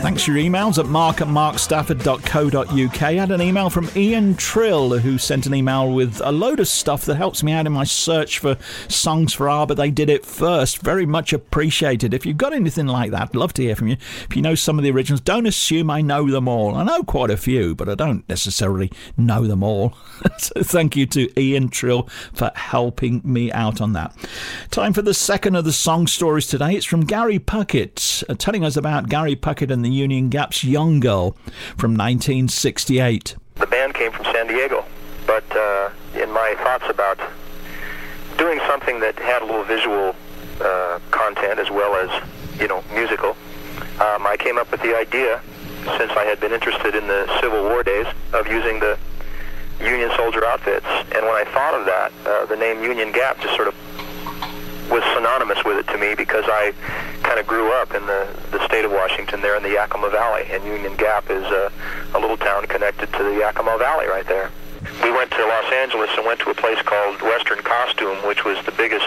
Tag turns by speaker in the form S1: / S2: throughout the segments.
S1: Thanks for your emails at mark@markstafford.co.uk. I had an email from Ian Trill, who sent an email with a load of stuff that helps me out in my search for songs for ABBA. They did it first. Very much appreciated. If you've got anything like that, love to hear from you. If you know some of the originals, don't assume I know them all. I know quite a few, but I don't necessarily know them all. So thank you to Ian Trill for helping me out on that. Time for the second of the song stories today. It's from Gary Puckett, telling us about Gary Puckett and the Union Gap's Young Girl from 1968.
S2: The band came from San Diego, but in my thoughts about doing something that had a little visual content as well as, musical, I came up with the idea, since I had been interested in the Civil War days, of using the Union soldier outfits. And when I thought of that, the name Union Gap just sort of was synonymous with it to me, because I kind of grew up in the state of Washington there in the Yakima Valley, and Union Gap is a little town connected to the Yakima Valley right there. We went to Los Angeles and went to a place called Western Costume, which was the biggest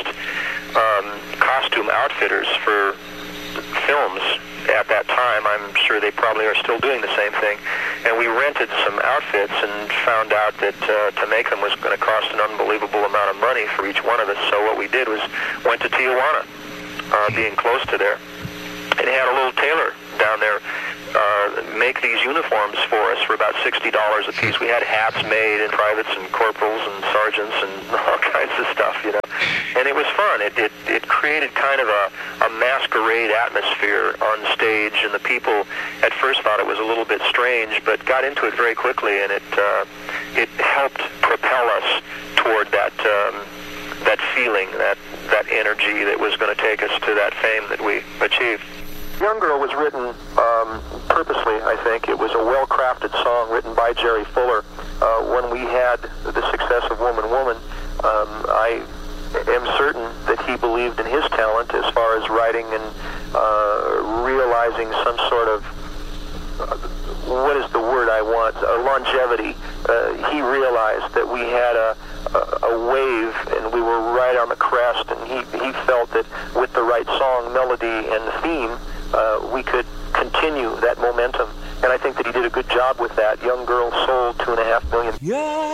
S2: costume outfitters for films at that time. I'm sure they probably are still doing the same thing. And we rented some outfits and found out that to make them was going to cost an unbelievable amount of money for each one of us. So what we did was went to Tijuana, being close to there, and had a little tailor down there make these uniforms for us for about $60 a piece. We had hats made, and privates and corporals and sergeants and all kinds of stuff, And it was fun. It created kind of a masquerade atmosphere on stage, and the people at first thought it was a little bit strange, but got into it very quickly, and it helped propel us toward that feeling, that energy that was going to take us to that fame that we achieved. Young Girl was written purposely, I think. It was a well-crafted song written by Jerry Fuller. When we had the success of Woman, Woman, I am certain that he believed in his talent as far as writing and realizing some sort of, what is the word I want, longevity. He realized that we had a wave, and we were right on the crest, and he felt that with the right song, melody, and theme, we could continue that momentum. And I think that he did a good job with that. Young Girl sold 2.5 million.
S3: Yeah.